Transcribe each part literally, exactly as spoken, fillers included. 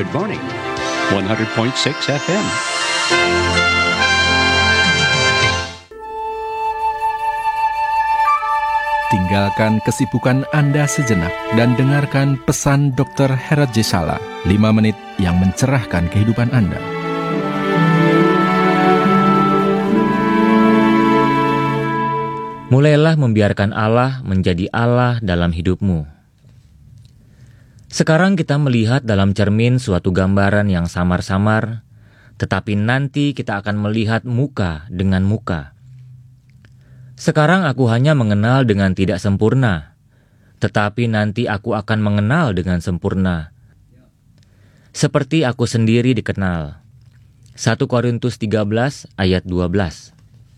Good Morning, one hundred point six F M. Tinggalkan kesibukan Anda sejenak dan dengarkan pesan dokter Herat Jesala, lima menit yang mencerahkan kehidupan Anda. Mulailah membiarkan Allah menjadi Allah dalam hidupmu. Sekarang kita melihat dalam cermin suatu gambaran yang samar-samar, tetapi nanti kita akan melihat muka dengan muka. Sekarang aku hanya mengenal dengan tidak sempurna, tetapi nanti aku akan mengenal dengan sempurna. Seperti aku sendiri dikenal. satu Korintus tiga belas ayat dua belas.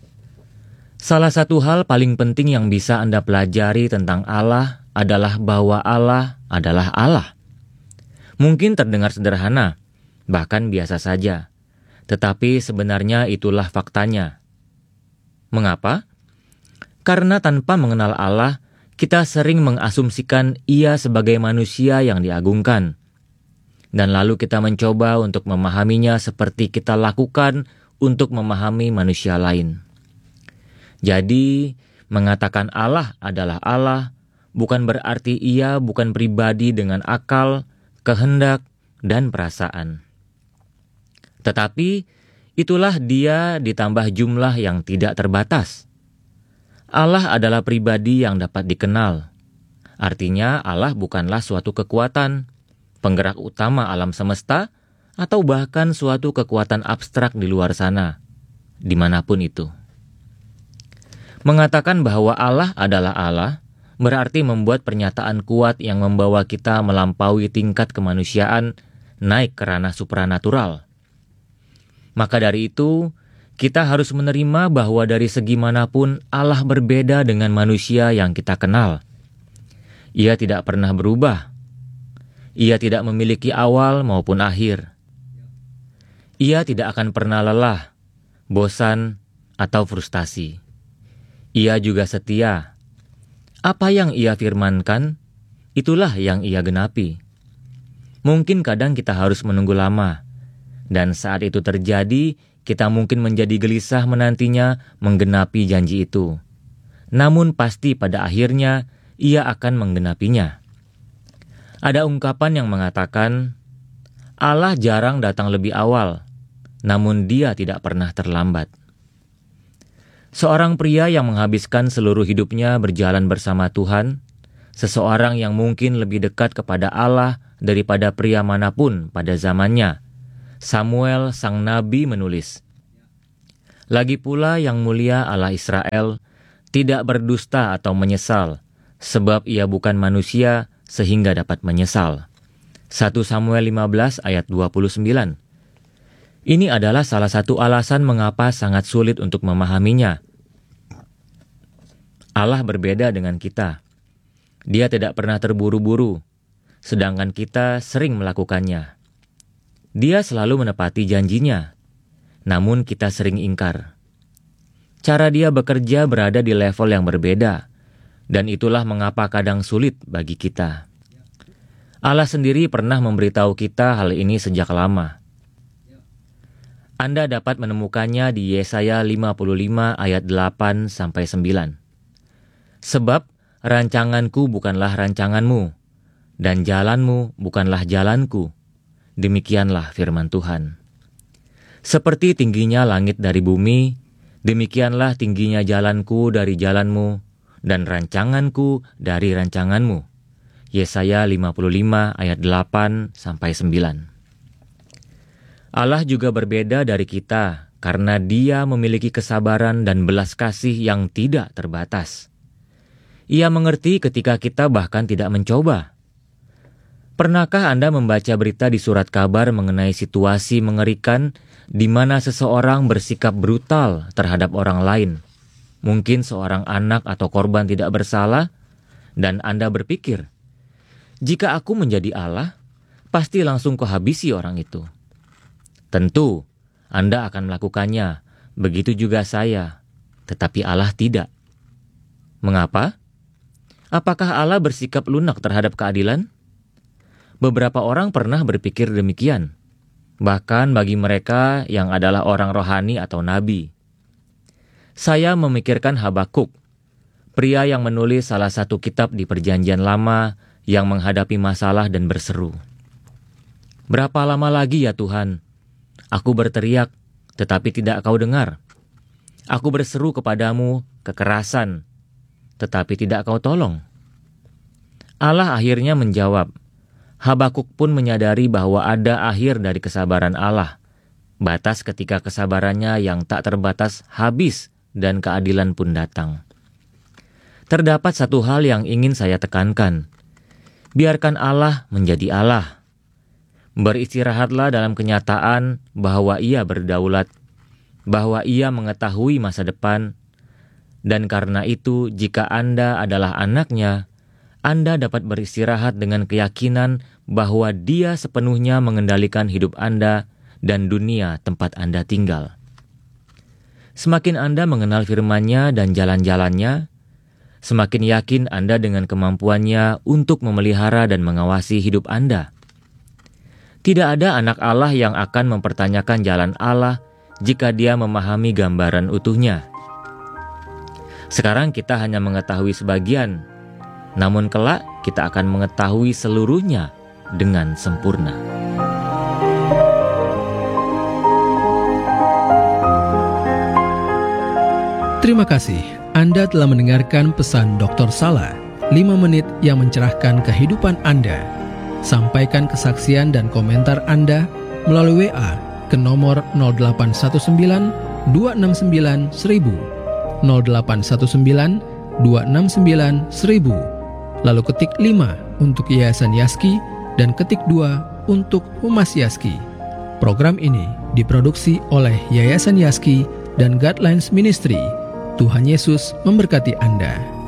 Salah satu hal paling penting yang bisa Anda pelajari tentang Allah adalah bahwa Allah adalah Allah. Mungkin terdengar sederhana, bahkan biasa saja. Tetapi sebenarnya itulah faktanya. Mengapa? Karena tanpa mengenal Allah, kita sering mengasumsikan Ia sebagai manusia yang diagungkan. Dan lalu kita mencoba untuk memahaminya seperti kita lakukan untuk memahami manusia lain. Jadi, mengatakan Allah adalah Allah bukan berarti Ia bukan pribadi dengan akal, kehendak, dan perasaan. Tetapi, itulah Dia ditambah jumlah yang tidak terbatas. Allah adalah pribadi yang dapat dikenal. Artinya, Allah bukanlah suatu kekuatan, penggerak utama alam semesta, atau bahkan suatu kekuatan abstrak di luar sana, dimanapun itu. Mengatakan bahwa Allah adalah Allah berarti membuat pernyataan kuat yang membawa kita melampaui tingkat kemanusiaan naik ke ranah supranatural. Maka dari itu, kita harus menerima bahwa dari segi manapun Allah berbeda dengan manusia yang kita kenal. Ia tidak pernah berubah. Ia tidak memiliki awal maupun akhir. Ia tidak akan pernah lelah, bosan, atau frustasi. Ia juga setia. Apa yang Ia firmankan, itulah yang Ia genapi. Mungkin kadang kita harus menunggu lama, dan saat itu terjadi, kita mungkin menjadi gelisah menantinya menggenapi janji itu. Namun pasti pada akhirnya, Ia akan menggenapinya. Ada ungkapan yang mengatakan, Allah jarang datang lebih awal, namun Dia tidak pernah terlambat. Seorang pria yang menghabiskan seluruh hidupnya berjalan bersama Tuhan, seseorang yang mungkin lebih dekat kepada Allah daripada pria manapun pada zamannya, Samuel sang nabi menulis, lagi pula yang mulia Allah Israel tidak berdusta atau menyesal, sebab ia bukan manusia sehingga dapat menyesal. satu Samuel lima belas ayat dua puluh sembilan. Ini adalah salah satu alasan mengapa sangat sulit untuk memahaminya. Allah berbeda dengan kita. Dia tidak pernah terburu-buru, sedangkan kita sering melakukannya. Dia selalu menepati janjinya, namun kita sering ingkar. Cara Dia bekerja berada di level yang berbeda, dan itulah mengapa kadang sulit bagi kita. Allah sendiri pernah memberitahu kita hal ini sejak lama. Anda dapat menemukannya di Yesaya lima puluh lima ayat delapan sampai sembilan. Sebab rancanganku bukanlah rancanganmu, dan jalanmu bukanlah jalanku. Demikianlah firman Tuhan. Seperti tingginya langit dari bumi, demikianlah tingginya jalanku dari jalanmu, dan rancanganku dari rancanganmu. Yesaya lima puluh lima ayat delapan sampai sembilan. Allah juga berbeda dari kita karena Dia memiliki kesabaran dan belas kasih yang tidak terbatas. Ia mengerti ketika kita bahkan tidak mencoba. Pernahkah Anda membaca berita di surat kabar mengenai situasi mengerikan di mana seseorang bersikap brutal terhadap orang lain? Mungkin seorang anak atau korban tidak bersalah, dan Anda berpikir, jika aku menjadi Allah, pasti langsung kuhabisi orang itu. Tentu, Anda akan melakukannya, begitu juga saya, tetapi Allah tidak. Mengapa? Apakah Allah bersikap lunak terhadap keadilan? Beberapa orang pernah berpikir demikian, bahkan bagi mereka yang adalah orang rohani atau nabi. Saya memikirkan Habakuk, pria yang menulis salah satu kitab di Perjanjian Lama yang menghadapi masalah dan berseru, "Berapa lama lagi ya Tuhan? Aku berteriak, tetapi tidak Kau dengar. Aku berseru kepadamu kekerasan, tetapi tidak Kau tolong." Allah akhirnya menjawab. Habakuk pun menyadari bahwa ada akhir dari kesabaran Allah. Batas ketika kesabarannya yang tak terbatas habis dan keadilan pun datang. Terdapat satu hal yang ingin saya tekankan. Biarkan Allah menjadi Allah. Beristirahatlah dalam kenyataan bahwa Ia berdaulat, bahwa Ia mengetahui masa depan, dan karena itu jika Anda adalah anaknya, Anda dapat beristirahat dengan keyakinan bahwa Dia sepenuhnya mengendalikan hidup Anda dan dunia tempat Anda tinggal. Semakin Anda mengenal firman-Nya dan jalan-jalannya, semakin yakin Anda dengan kemampuannya untuk memelihara dan mengawasi hidup Anda. Tidak ada anak Allah yang akan mempertanyakan jalan Allah jika dia memahami gambaran utuhnya. Sekarang kita hanya mengetahui sebagian, namun kelak kita akan mengetahui seluruhnya dengan sempurna. Terima kasih, Anda telah mendengarkan pesan doktor Sala, lima menit yang mencerahkan kehidupan Anda. Sampaikan kesaksian dan komentar Anda melalui W A ke nomor nol delapan satu sembilan dua enam sembilan seribu, nol delapan satu sembilan dua enam sembilan seribu, lalu ketik lima untuk Yayasan Yaski dan ketik dua untuk Humas Yaski. Program ini diproduksi oleh Yayasan Yaski dan Guidelines Ministry. Tuhan Yesus memberkati Anda.